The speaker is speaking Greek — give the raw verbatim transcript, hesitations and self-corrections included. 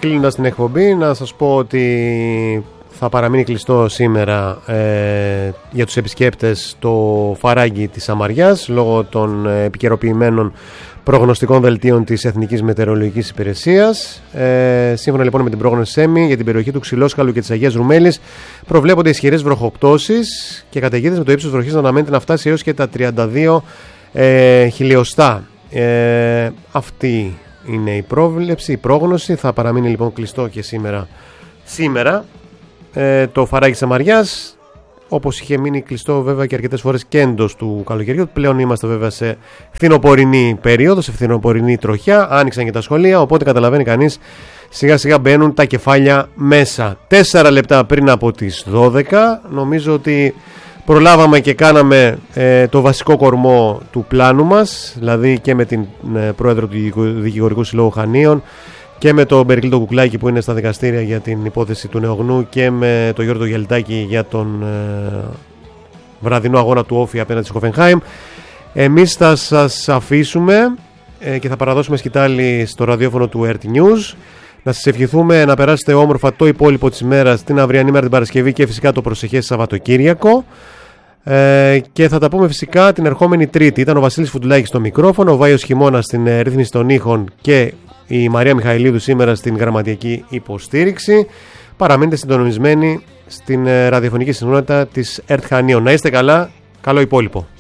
κλείνοντας την εκπομπή, να σας πω ότι θα παραμείνει κλειστό σήμερα ε, για τους επισκέπτες το φαράγγι της Σαμαριάς λόγω των επικαιροποιημένων προγνωστικών δελτίων της Εθνικής Μετεωρολογικής Υπηρεσίας. Ε, σύμφωνα λοιπόν με την πρόγνωση ΣΕΜΗ, για την περιοχή του Ξυλόσκαλου και της Αγίας Ρουμέλης προβλέπονται ισχυρές βροχοπτώσεις και καταιγίδες με το ύψος βροχής να αναμένεται να φτάσει έως και τα τριάντα δύο ε, χιλιοστά. Ε, αυτή είναι η πρόβλεψη, η πρόγνωση. Θα παραμείνει λοιπόν κλειστό και σήμερα, σήμερα ε, το φαράγγι της Σαμαριάς, όπως είχε μείνει κλειστό βέβαια και αρκετές φορές και εντός του καλοκαιριού. Πλέον είμαστε βέβαια σε φθινοπορεινή περίοδο, σε φθινοπορεινή τροχιά. Άνοιξαν και τα σχολεία, οπότε καταλαβαίνει κανείς σιγά σιγά μπαίνουν τα κεφάλια μέσα. Τέσσερα λεπτά πριν από τις δώδεκα, νομίζω ότι προλάβαμε και κάναμε ε, το βασικό κορμό του πλάνου μας, δηλαδή και με την ε, πρόεδρο του Δικηγορικού Συλλόγου Χανίων και με τον Περικλήτο Κουκλάκη που είναι στα δικαστήρια για την υπόθεση του Νεογνού και με τον Γιώργο Γελτάκη για τον ε, βραδινό αγώνα του Όφη απέναντι στη Χοφενχάιμ. Εμείς θα σας αφήσουμε ε, και θα παραδώσουμε σκητάλη στο ραδιόφωνο του Ερτ News. Να σας ευχηθούμε να περάσετε όμορφα το υπόλοιπο της ημέρας, την αυριανή μέρα, την Παρασκευή και φυσικά το προσεχές Σαββατοκύριακο. Ε, και θα τα πούμε φυσικά την ερχόμενη Τρίτη. Ήταν ο Βασίλης Φουντουλάκης στο μικρόφωνο, ο Βάιος Χειμώνας στην ε, ρύθμιση των ήχων και η Μαρία Μιχαηλίδου σήμερα στην γραμματιακή υποστήριξη. Παραμείνετε συντονισμένοι στην ε, ραδιοφωνική συχνότητα της Ερτ Χανίων. Να είστε καλά, καλό υπόλοιπο.